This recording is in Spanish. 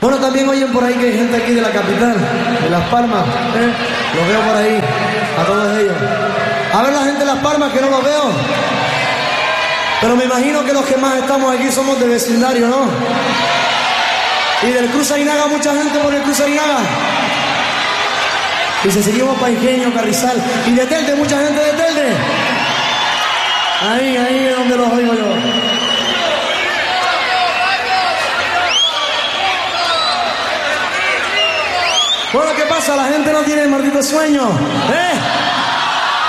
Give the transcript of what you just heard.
Bueno, también oyen por ahí que hay gente aquí de la capital, de Las Palmas, los veo por ahí, a todos ellos. A ver la gente de Las Palmas, que no los veo. Pero me imagino que los que más estamos aquí somos de vecindario, ¿no? Y del Cruz Ainaga, mucha gente por el Cruz Ainaga. Y si seguimos para Ingenio, Carrizal. Y de Telde, mucha gente de Telde. Ahí es donde los oigo yo. Bueno, ¿qué pasa? La gente no tiene el maldito sueño, ¿eh?